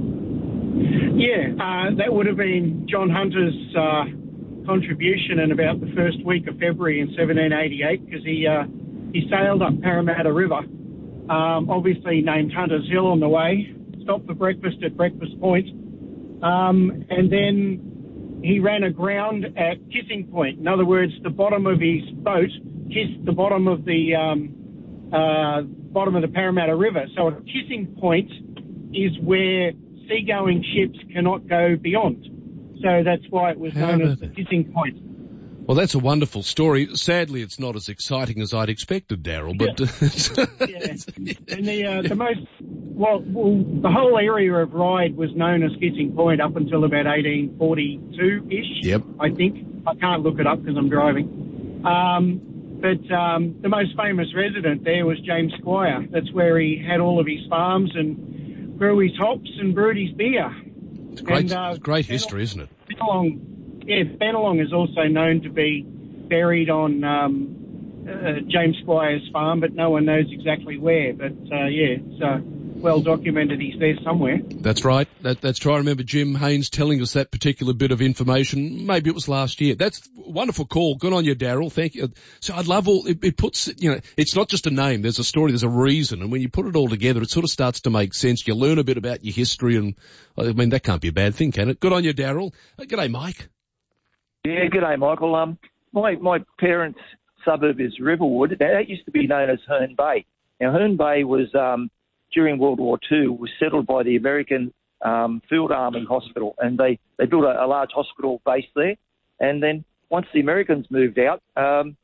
Yeah, uh, that would have been John Hunter's uh, contribution in about the first week of February in seventeen eighty-eight, because he uh, he sailed up Parramatta River, um, obviously named Hunter's Hill on the way, stopped for breakfast at Breakfast Point, um, and then he ran aground at Kissing Point. In other words, the bottom of his boat kissed the bottom of the um, uh, bottom of the Parramatta River. So a kissing point is where seagoing ships cannot go beyond. So that's why it was How known as that? the kissing point. Well, that's a wonderful story. Sadly, it's not as exciting as I'd expected, Daryl. But yeah. And the uh, the most well, well, the whole area of Ryde was known as Kissing Point up until about eighteen forty-two ish. Yep. I think I can't look it up because I'm driving. Um, but um, the most famous resident there was James Squire. That's where he had all of his farms and grew his hops and brewed his beer. It's great, and, uh, it's great history, isn't it? Bennelong, yeah, Bennelong is also known to be buried on um, uh, James Squire's farm, but no one knows exactly where. But uh, yeah, it's uh, well documented he's there somewhere. That's right. That, that's true. I remember Jim Haynes telling us that particular bit of information. Maybe it was last year. That's a wonderful call. Good on you, Daryl. Thank you. So I'd love all, it, it puts, you know, it's not just a name. There's a story, there's a reason. And when you put it all together, it sort of starts to make sense. You learn a bit about your history, and I mean, that can't be a bad thing, can it? Good on you, Daryl. Uh, g'day, Mike. Yeah, g'day, Michael. Um, my, my parents' suburb is Riverwood. That used to be known as Herne Bay. Now, Herne Bay was, um, during World War Two, was settled by the American um, Field Army Hospital, and they, they built a, a large hospital base there. And then once the Americans moved out, um,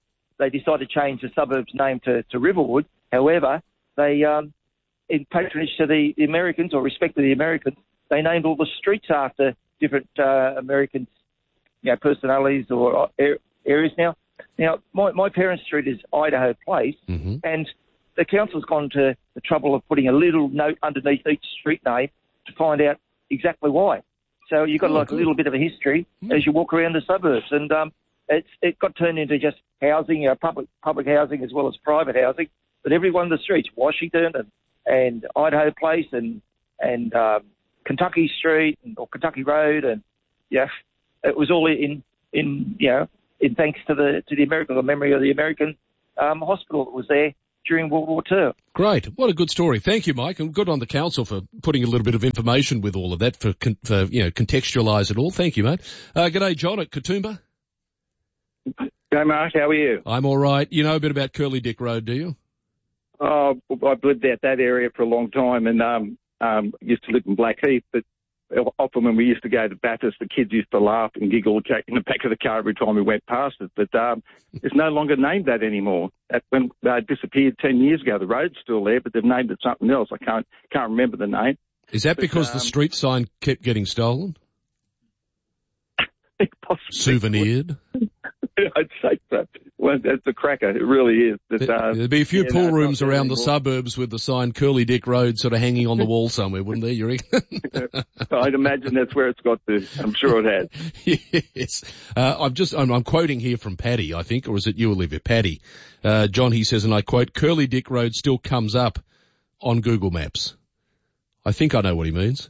they decided to change the suburb's name to, to Riverwood. However, they, um, in patronage to the, the Americans, or respect to the Americans, they named all the streets after different uh, American, you know, personalities or areas. Now, now my, my parents' street is Idaho Place, mm-hmm. and the council's gone to the trouble of putting a little note underneath each street name to find out exactly why. So you've got oh, like good. a little bit of a history mm. as you walk around the suburbs, and um, it's it got turned into just housing, you know, public public housing as well as private housing. But every one of the streets, Washington and, and Idaho Place and and um, Kentucky Street and, or Kentucky Road, and yeah, it was all in in you know in thanks to the to the American, the memory of the American um, hospital that was there during World War Two. Great. What a good story. Thank you, Mike, and good on the council for putting a little bit of information with all of that for, for you know, contextualise it all. Thank you, mate. Uh, g'day, John at Katoomba. Hey, Mark, how are you? I'm all right. You know a bit about Curly Dick Road, do you? Oh, I've lived out that area for a long time, and um, um, used to live in Blackheath, but often when we used to go to Bathurst, the kids used to laugh and giggle in the back of the car every time we went past it. But um, it's no longer named that anymore. That when uh, disappeared ten years ago, the road's still there, but they've named it something else. I can't can't remember the name. Is that but, because um, the street sign kept getting stolen? Possibly. Souvenired? I'd say so. Well, it's a cracker. It really is. But, uh, There'd be a few yeah, pool no, rooms around anymore. the suburbs with the sign Curly Dick Road sort of hanging on the wall somewhere, wouldn't there, you reckon? I'd imagine that's where it's got to. I'm sure it has. Yes. Uh, I'm just, I'm, I'm quoting here from Paddy, I think, or is it you, Olivia? Paddy. Uh, John, he says, and I quote, Curly Dick Road still comes up on Google Maps. I think I know what he means.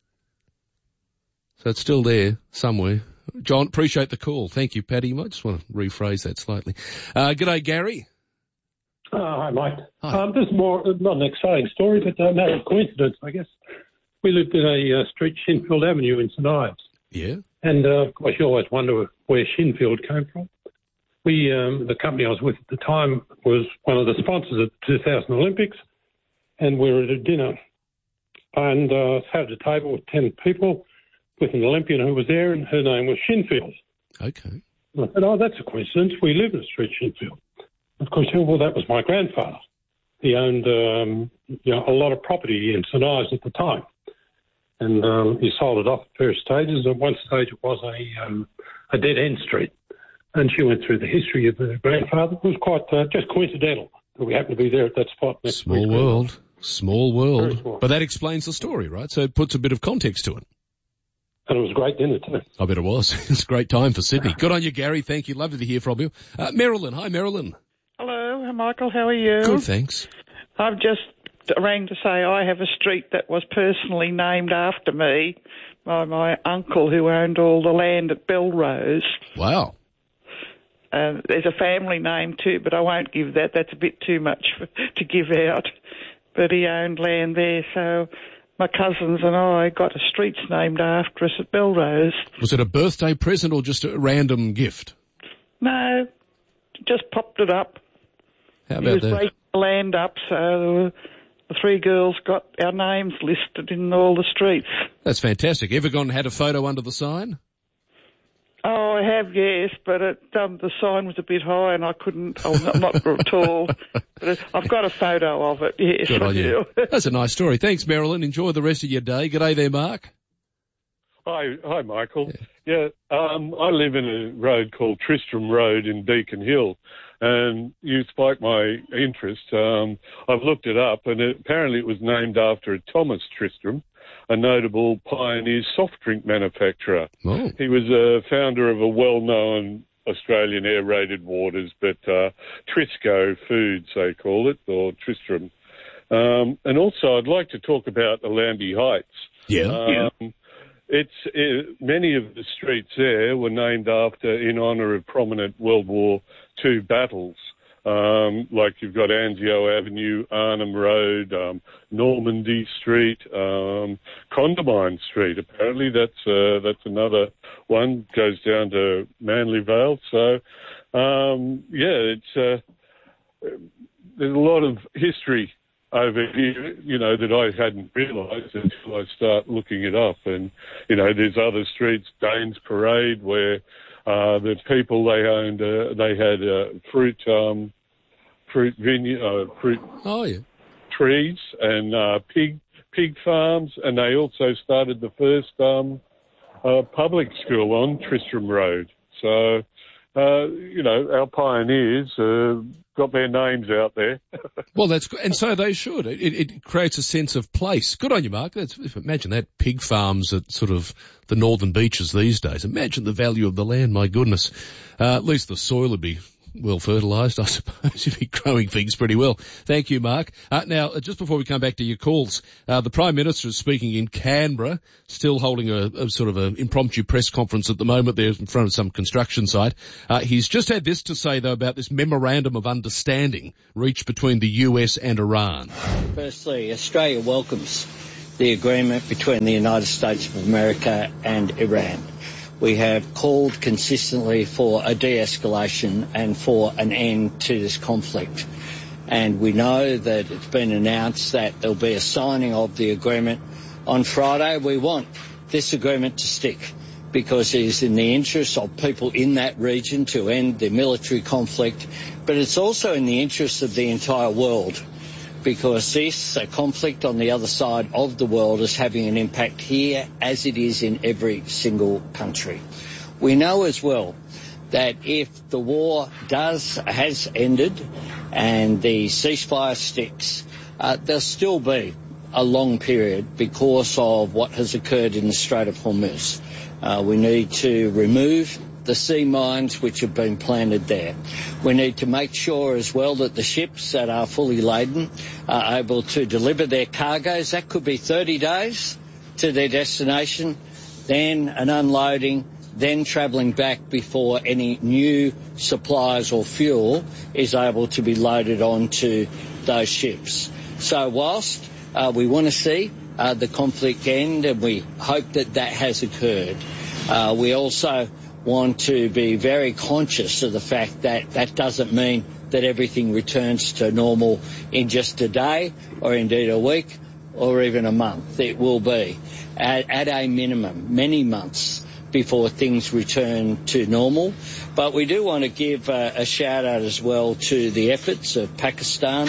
So it's still there somewhere. John, appreciate the call. Thank you, Paddy. You might just want to rephrase that slightly. Uh, g'day, Gary. Uh, hi, Mike. Hi. Um, this is more, not an exciting story, but a matter of coincidence, I guess. We lived in a uh, street, Shinfield Avenue in St Ives. Yeah. And, uh, of course, you always wonder where Shinfield came from. We, um, the company I was with at the time was one of the sponsors of the two thousand Olympics, and we were at a dinner and uh, sat at a table with ten people with an Olympian who was there, and her name was Shinfield. Okay. And I said, oh, that's a coincidence. We live in the street Shinfield. Of course, well, that was my grandfather. He owned um, you know, a lot of property in St Ives at the time. And um, he sold it off at various stages. At one stage, it was a, um, a dead-end street. And she went through the history of her grandfather. It was quite uh, just coincidental that we happened to be there at that spot. Next Small week. world. Small world. Small. But that explains the story, right? So it puts a bit of context to it. And it was a great dinner, too. I bet it was. It's a great time for Sydney. Good on you, Gary. Thank you. Lovely to hear from you. Uh, Marilyn. Hi, Marilyn. Hello, Michael. How are you? Good, thanks. I've just rang to say I have a street that was personally named after me by my uncle who owned all the land at Belrose. Wow. Uh, there's a family name too, but I won't give that. That's a bit too much for, to give out. But he owned land there, so my cousins and I got a streets named after us at Belrose. Was it a birthday present or just a random gift? No, just popped it up. How about he was that? breaking the land up, so the three girls got our names listed in all the streets. That's fantastic. Ever gone and had a photo under the sign? Oh, I have, yes, but it, um, the sign was a bit high and I couldn't, oh, I'm not real tall. But I've got a photo of it, yes. Good on I you. do. That's a nice story. Thanks, Marilyn. Enjoy the rest of your day. G'day there, Mark. Hi, hi, Michael. Yeah, yeah um, I live in a road called Tristram Road in Beacon Hill, and you spiked my interest. Um, I've looked it up, and it, apparently it was named after Thomas Tristram, a notable pioneer soft drink manufacturer. Oh. He was a founder of a well-known Australian aerated waters, but uh, Trisco Foods, they call it, or Tristram. Um, and also, I'd like to talk about Allambie Heights. Yeah. Um, yeah. It's it, many of the streets there were named after in honour of prominent World War Two battles. Um, like you've got Anzio Avenue, Arnhem Road, um, Normandy Street, um, Condamine Street. Apparently that's uh, that's another one, goes down to Manly Vale. So um, yeah, it's uh, there's a lot of history over here, you know, that I hadn't realised until I start looking it up. And, you know, there's other streets, Danes Parade, where Uh, the people they owned, uh, they had uh, fruit, um, fruit vineyard, uh, fruit oh, yeah. trees and uh, pig pig farms, and they also started the first um, uh, public school on Tristram Road. So, uh, you know, our pioneers uh, got their names out there. Well, that's good, and so they should. It, it creates a sense of place. Good on you, Mark. That's, imagine that, pig farms at sort of the northern beaches these days. Imagine the value of the land, my goodness. Uh, at least the soil would be well fertilised, I suppose. You'd be growing things pretty well. Thank you, Mark. Uh, now, just before we come back to your calls, uh, the Prime Minister is speaking in Canberra, still holding a, a sort of an impromptu press conference at the moment there in front of some construction site. Uh, he's just had this to say, though, about this memorandum of understanding reached between the U S and Iran. Firstly, Australia welcomes the agreement between the United States of America and Iran. We have called consistently for a de-escalation and for an end to this conflict. And we know that it's been announced that there'll be a signing of the agreement on Friday. We want this agreement to stick because it is in the interest of people in that region to end the military conflict, but it's also in the interest of the entire world, because this uh, conflict on the other side of the world is having an impact here as it is in every single country. We know as well that if the war does, has ended and the ceasefire sticks, uh, there'll still be a long period because of what has occurred in the Strait of Hormuz. Uh, we need to remove the sea mines which have been planted there. We need to make sure as well that the ships that are fully laden are able to deliver their cargoes. That could be thirty days to their destination, then an unloading, then travelling back before any new supplies or fuel is able to be loaded onto those ships. So whilst uh, we want to see uh, the conflict end, and we hope that that has occurred, uh, we also want to be very conscious of the fact that that doesn't mean that everything returns to normal in just a day or indeed a week or even a month. It will be at, at a minimum many months before things return to normal. But we do want to give uh, a shout out as well to the efforts of Pakistan,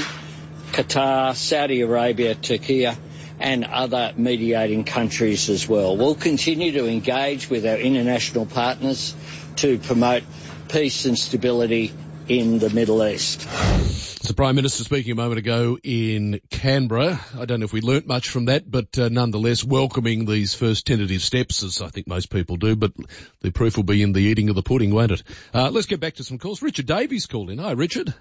Qatar, Saudi Arabia, Turkey and other mediating countries as well. We'll continue to engage with our international partners to promote peace and stability in the Middle East. It's the Prime Minister speaking a moment ago in Canberra. I don't know if we learnt much from that, but uh, nonetheless welcoming these first tentative steps, as I think most people do, but the proof will be in the eating of the pudding, won't it? Uh, let's get back to some calls. Richard Davies called in. Hi, Richard.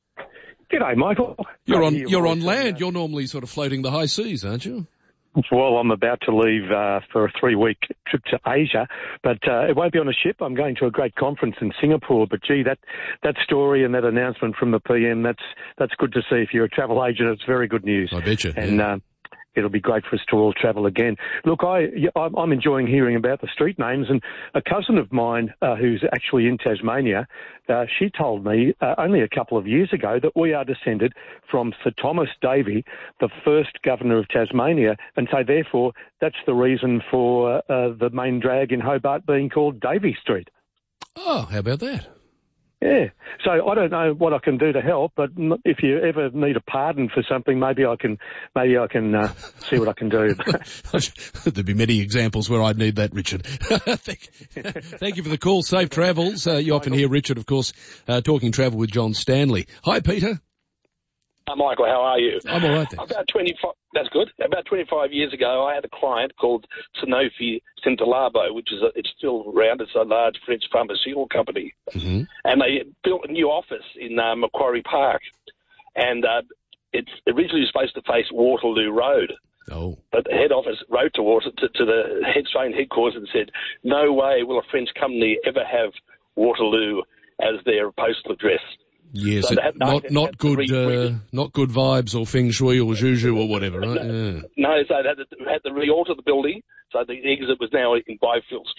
G'day, Michael. You're on, you're on land. You're normally sort of floating the high seas, aren't you? Well, I'm about to leave uh, for a three-week trip to Asia, but uh, it won't be on a ship. I'm going to a great conference in Singapore. But gee, that that story and that announcement from the P M, that's that's good to see. If you're a travel agent, it's very good news. I bet you. And yeah. uh, it'll be great for us to all travel again. Look, I, I'm enjoying hearing about the street names, and a cousin of mine uh, who's actually in Tasmania, uh, she told me uh, only a couple of years ago that we are descended from Sir Thomas Davey, the first governor of Tasmania, and so therefore that's the reason for uh, the main drag in Hobart being called Davey Street. Oh, how about that? Yeah. So I don't know what I can do to help, but if you ever need a pardon for something, maybe I can, maybe I can uh, see what I can do. There'd be many examples where I'd need that, Richard. thank, thank you for the call. Safe travels. Uh, you often hear Richard, of course, uh, talking travel with John Stanley. Hi, Peter. Hi, Michael. How are you? I'm all right, thanks. About twenty-five. That's good. About twenty-five years ago, I had a client called Sanofi Centalabo, which is a, it's still around. It's a large French pharmaceutical company, mm-hmm. and they built a new office in uh, Macquarie Park, and uh, it's originally supposed to face Waterloo Road. Oh. But the head office wrote to, Water, to, to the head Australian headquarters and said, "No way will a French company ever have Waterloo as their postal address." Yes, so it, had, not had, not had good, re- uh, not good vibes or feng shui or juju or whatever, right? No, yeah. no so they had to, had to re-alter the building, so the exit was now in Byfield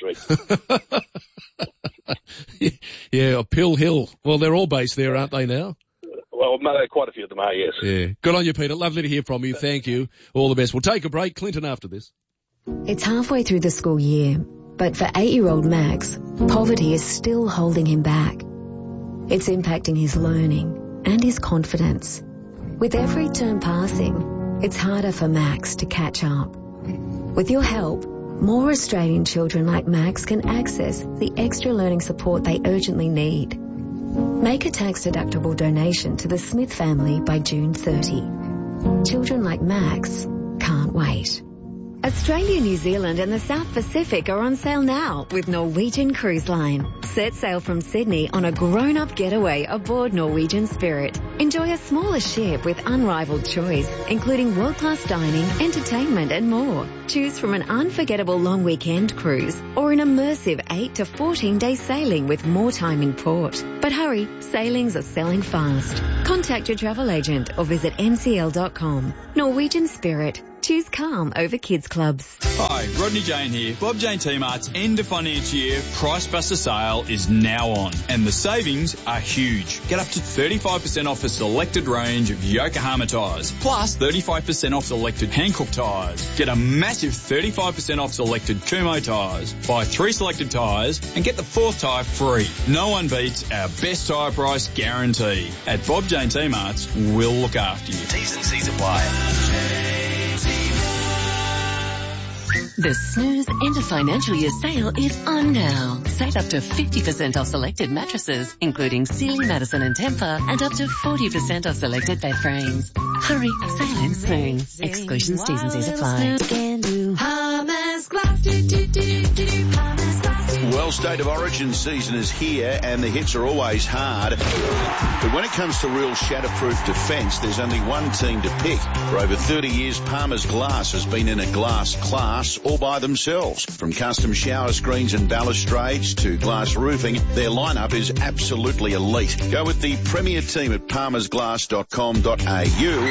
Street. Yeah, Pill Hill. Well, they're all based there, aren't they now? Well, quite a few of them are, yes. Yeah. Good on you, Peter. Lovely to hear from you. Thank you. All the best. We'll take a break. Clinton after this. It's halfway through the school year. But for eight-year-old Max, poverty is still holding him back. It's impacting his learning and his confidence. With every term passing, it's harder for Max to catch up. With your help, more Australian children like Max can access the extra learning support they urgently need. Make a tax-deductible donation to the Smith family by June thirtieth. Children like Max can't wait. Australia, New Zealand and the South Pacific are on sale now with Norwegian Cruise Line. Set sail from Sydney on a grown-up getaway aboard Norwegian Spirit. Enjoy a smaller ship with unrivaled choice, including world-class dining, entertainment and more. Choose from an unforgettable long weekend cruise or an immersive eight to fourteen day sailing with more time in port. But hurry, sailings are selling fast. Contact your travel agent or visit n c l dot com. Norwegian Spirit. Choose calm over kids clubs. Hi, Rodney Jane here. Bob Jane T-Mart's end of financial year Price Buster sale is now on and the savings are huge. Get up to thirty-five percent off a selected range of Yokohama tyres, plus thirty-five percent off selected Hankook tyres. Get a massive thirty-five percent off selected Kumho tyres. Buy three selected tyres and get the fourth tyre free. No one beats our best tyre price guarantee. At Bob Jane T-Mart's, we'll look after you. T's and C's apply. The Snooze End of Financial Year sale is on now. Save up to fifty percent off selected mattresses, including Sealy, Madison and Tempur, and up to forty percent off selected bed frames. Hurry, sale ends soon. Exclusions, T's and C's apply. Well, State of Origin season is here and the hits are always hard. But when it comes to real shatterproof defence, there's only one team to pick. For over thirty years, Palmer's Glass has been in a glass class all by themselves. From custom shower screens and balustrades to glass roofing, their lineup is absolutely elite. Go with the premier team at palmers glass dot com dot a u.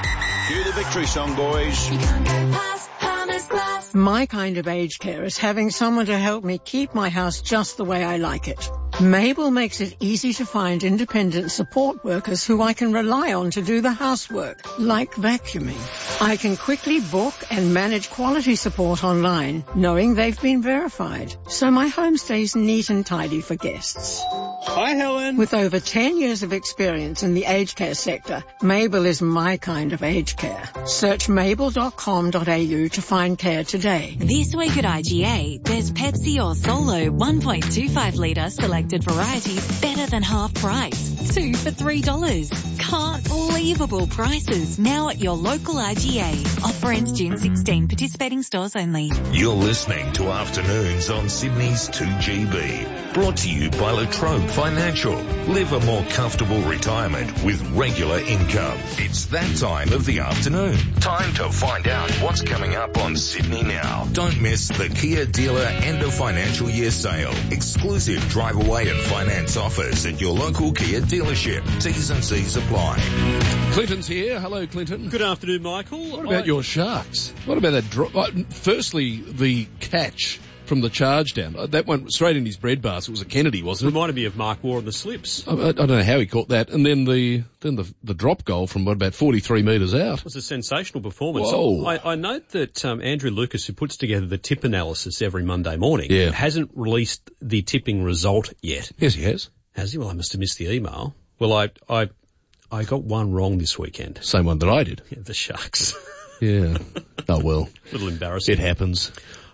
Cue the victory song, boys. You can't go past Palmer's Glass. My kind of aged care is having someone to help me keep my house just the way I like it. Mabel makes it easy to find independent support workers who I can rely on to do the housework, like vacuuming. I can quickly book and manage quality support online, knowing they've been verified, so my home stays neat and tidy for guests. Hi, Helen. With over ten years of experience in the aged care sector, Mabel is my kind of aged care. Search mabel dot com dot a u to find care today. This week at I G A, there's Pepsi or Solo one point two five litre selected varieties better than half price. Two for three dollars. Can't believable prices now at your local I G A. Offer ends June sixteenth. Participating stores only. You're listening to Afternoons on Sydney's two G B. Brought to you by Latrobe Financial. Live a more comfortable retirement with regular income. It's that time of the afternoon. Time to find out what's coming up on Sydney Now. Don't miss the Kia Dealer End of Financial Year Sale. Exclusive drive away and finance offers at your local Kia dealership. T's and C's apply. Clinton's here. Hello, Clinton. Good afternoon, Michael. What about I... your Sharks? What about that drop? Firstly, the catch from the charge down. That went straight in his bread basket. It was a Kennedy, wasn't it? Reminded me of Mark Waugh on the slips. I, I don't know how he caught that. And then the then the, the drop goal from, what, about forty-three metres out. It was a sensational performance. Whoa. I, I note that um, Andrew Lucas, who puts together the tip analysis every Monday morning, yeah. hasn't released the tipping result yet. Yes, he has. Has he? Well, I must have missed the email. Well, I I I got one wrong this weekend. Same one that I did. Yeah, the Sharks. Yeah. Oh, well. A little embarrassing. It happens.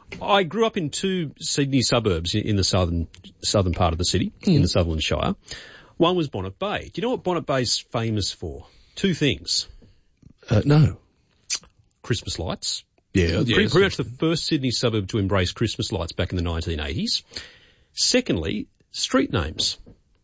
I grew up in two Sydney suburbs in the southern southern part of the city, mm. in the Sutherland Shire. One was Bonnet Bay. Do you know what Bonnet Bay's famous for? Two things. Uh, no. Christmas lights. Yeah, pretty, yes. pretty much the first Sydney suburb to embrace Christmas lights back in the nineteen eighties. Secondly, street names.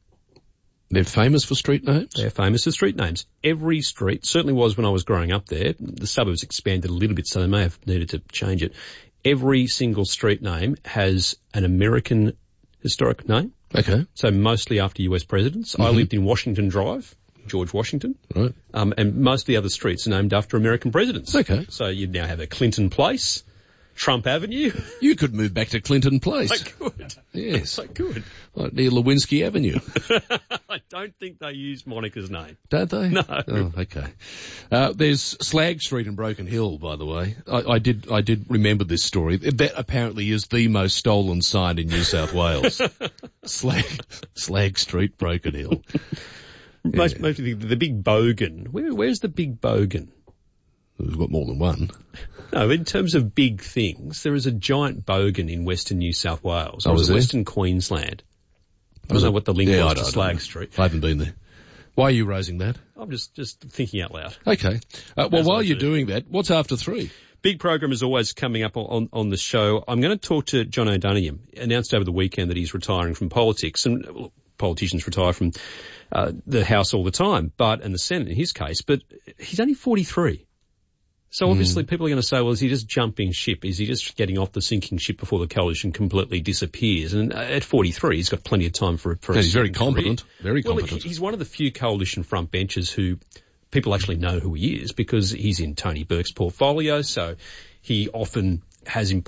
They're famous for street names? They're famous for street names. Every street, certainly was when I was growing up there. The suburbs expanded a little bit, so they may have needed to change it. Every single street name has an American historic name. Okay. So mostly after U S presidents. Mm-hmm. I lived in Washington Drive, George Washington. Right. Um, and most of the other streets are named after American presidents. Okay. So you now have a Clinton Place, Trump Avenue. You could move back to Clinton Place. I could. Yes. I could. Like near Lewinsky Avenue. I don't think they use Monica's name. Don't they? No. Oh, okay. Uh, there's Slag Street in Broken Hill, by the way. I, I did I did remember this story. That apparently is the most stolen sign in New South Wales. Slag, Slag Street, Broken Hill. Most, Yeah. most of the, the Big Bogan. Where, where's the Big Bogan? We've got more than one. No, in terms of big things, there is a giant bogan in Western New South Wales. Oh, or is is it there? Western Queensland? I don't know what the link Yeah, I was to don't- I don't Slag know. Street. I haven't been there. Why are you raising that? I'm just, just thinking out loud. Okay. Uh, well, As while I you're do. doing that, what's after three? Big program is always coming up on, on the show. I'm going to talk to John O'Donoghue. Announced over the weekend that he's retiring from politics, and well, politicians retire from uh, the House all the time, but and the Senate in his case. But he's only forty-three. So obviously people are going to say, well, is he just jumping ship? Is he just getting off the sinking ship before the coalition completely disappears? And at forty-three, he's got plenty of time for, for Yeah, a he's very second career. competent. Very Well, competent. he's one of the few coalition front benchers who people actually know who he is because he's in Tony Burke's portfolio. So he often has important